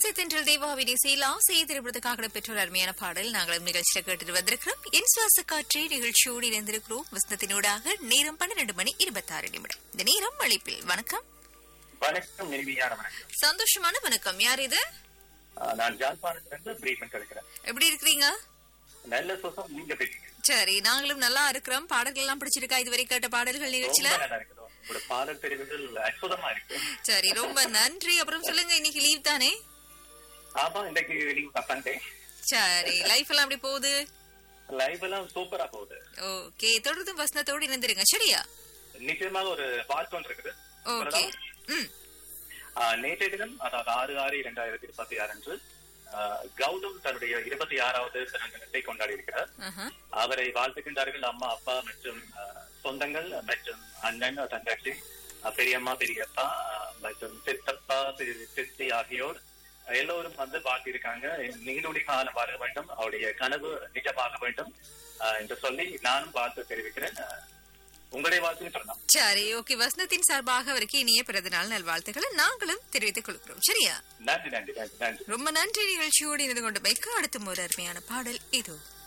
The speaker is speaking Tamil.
இசை தென்றல் தேவாவின் இசையில் ஆசையை திருப்பதற்காக பெற்றோர் அருமையான பாடல் நாங்களும் நிகழ்ச்சியில் கேட்டு வந்திருக்கிறோம். என் சுவாச காற்றை நிகழ்ச்சியோடு இணைந்திருக்கிறோம். வசந்தத்தினூடாக நேரம் 12:26. இந்த நேரம் அழைப்பில். வணக்கம். வணக்கம். வணக்கம். சந்தோஷமான வணக்கம். யார் இது? நான் ஜாழ்ப்பாணத்திலிருந்து பிரீஃபன் கிடைக்கிறேன். எப்படி இருக்கிறீங்க? நல்ல சுகம். நீங்க பேசுங்க. சரி, நாங்களும் நல்லா இருக்கிறோம். பாடல்கள் எல்லாம் பிடிச்சிருக்கா? இதுவரை கேட்ட பாடல்கள் நிகழ்ச்சியில பாடல் தெரிவுகள் அற்புதமா இருக்கு. சரி, ரொம்ப நன்றி. அப்புறம் சொல்லுங்க, இன்னைக்கு லீவ் தானே? ஆமா, இன்னைக்கு லீவ் சண்டே. சரி, லைஃப் எல்லாம் எப்படி போகுது? லைஃப் எல்லாம் சூப்பரா போகுது. ஓகே, தொடர்ந்து வசனத்தோடு இணைந்திருங்க. சரியா? நிச்சயமாக ஒரு வாழ்த்து ஒன்று இருக்குது. ஓகே. நேற்றைய தினம், அதாவது 6/6/2026 அன்று கௌதம் தன்னுடைய 26வது பிறந்த தினத்தை கொண்டாடி இருக்கிறார். அவரை வாழ்த்துகின்றார்கள் அம்மா, அப்பா மற்றும் சொந்தங்கள் மற்றும் அண்ணன், தங்கச்சி, பெரியம்மா, பெரியப்பா மற்றும் சித்தப்பா, சித்தி ஆகியோர் எல்லோரும் வந்து வாழ்த்திருக்காங்க. நீடுடி காலம் வாழ வேண்டும், அவருடைய கனவு நிஜமாக வேண்டும் என்று சொல்லி நானும் வாழ்த்து தெரிவிக்கிறேன். உங்களுடைய வாழ்த்து சொல்லலாம். சரி, ஓகே. வசனத்தின் சார்பாக அவருக்கு இனிய பிறந்த நாள் நல்வாழ்த்துக்களை நாங்களும் தெரிவித்துக் கொள்கிறோம். சரியா? நன்றி நன்றி நன்றி நன்றி. ரொம்ப நன்றி. நிகழ்ச்சியோடு இணைந்து கொண்டு அடுத்த ஒரு அருமையான பாடல் இதோ.